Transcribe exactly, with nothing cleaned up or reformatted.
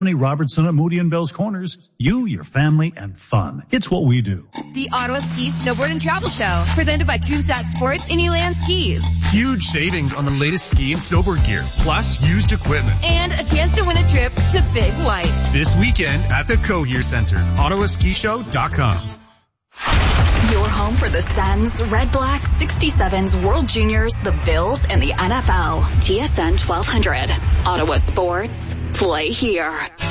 Robertson at Moody and Bell's Corners. You, your family, and fun. It's what we do. The Ottawa Ski, Snowboard, and Travel Show, presented by Coonsat Sports and Elan Skis. Huge savings on the latest ski and snowboard gear, plus used equipment. And a chance to win a trip to Big White. This weekend at the Cohere Center, ottawa ski show dot com. Your home for the Sens, Red Black, sixty-sevens, World Juniors, the Bills, and the N F L. T S N twelve hundred. Ottawa Sports. Play here.